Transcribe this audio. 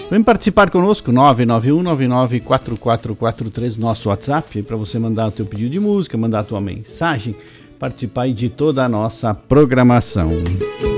Vem participar conosco, 991-994443, nosso WhatsApp, para você mandar o teu pedido de música, mandar a tua mensagem, participar aí de toda a nossa programação.